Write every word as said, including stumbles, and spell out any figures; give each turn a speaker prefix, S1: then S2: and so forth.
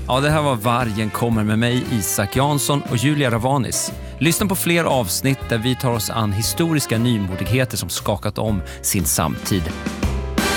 S1: Ja, det här var Vargen kommer med mig, Isak Jansson och Julia Ravanis. Lyssna på fler avsnitt där vi tar oss an historiska nymodigheter som skakat om sin samtid.